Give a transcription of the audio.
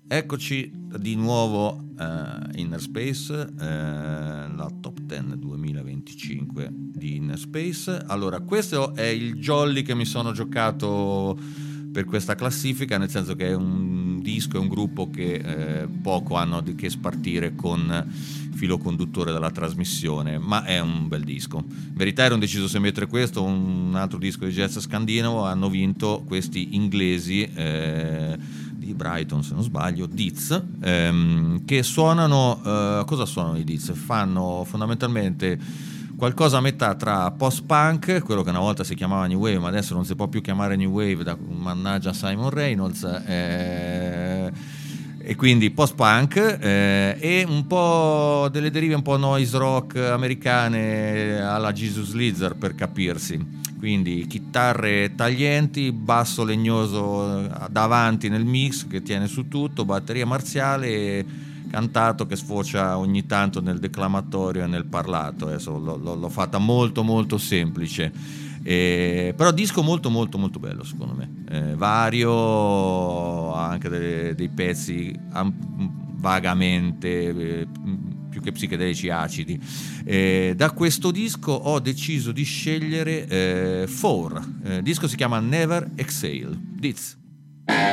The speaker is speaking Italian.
Eccoci di nuovo Inner Space, la top 10 2025 di Inner Space. Allora, questo è il jolly che mi sono giocato per questa classifica, nel senso che è un disco, è un gruppo che poco hanno di che spartire con filo conduttore della trasmissione, ma è un bel disco. In verità ero indeciso se mettere questo o un altro disco di jazz scandinavo. Hanno vinto questi inglesi di Brighton, se non sbaglio, Diz, che suonano, cosa suonano i Diz? Fanno fondamentalmente qualcosa a metà tra post-punk, quello che una volta si chiamava New Wave, ma adesso non si può più chiamare New Wave, mannaggia Simon Reynolds, e quindi post-punk, e un po' delle derive un po' noise rock americane alla Jesus Lizard, per capirsi. Quindi chitarre taglienti, basso legnoso davanti nel mix che tiene su tutto, batteria marziale, cantato che sfocia ogni tanto nel declamatorio e nel parlato. Adesso l'ho fatta molto molto semplice, però disco molto molto molto bello secondo me, vario, anche dei pezzi vagamente più che psichedelici acidi. Da questo disco ho deciso di scegliere Four. Il disco si chiama Never Exhale. Diz.